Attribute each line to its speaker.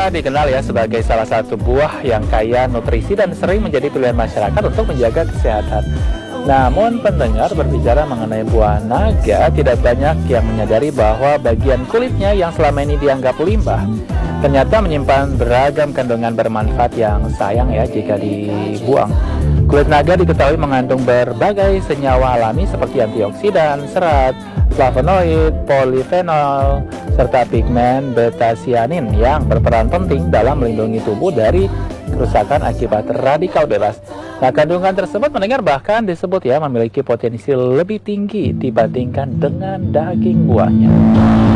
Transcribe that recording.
Speaker 1: naga dikenal ya sebagai salah satu buah yang kaya nutrisi dan sering menjadi pilihan masyarakat untuk menjaga kesehatan. Namun pendengar, berbicara mengenai buah naga, tidak banyak yang menyadari bahwa bagian kulitnya yang selama ini dianggap limbah ternyata menyimpan beragam kandungan bermanfaat yang sayang ya jika dibuang. Kulit naga diketahui mengandung berbagai senyawa alami seperti antioksidan, serat, flavonoid, polifenol, serta pigmen beta-sianin yang berperan penting dalam melindungi tubuh dari kerusakan akibat radikal bebas. Nah, kandungan tersebut mendengar bahkan disebut ya memiliki potensi lebih tinggi dibandingkan dengan daging buahnya.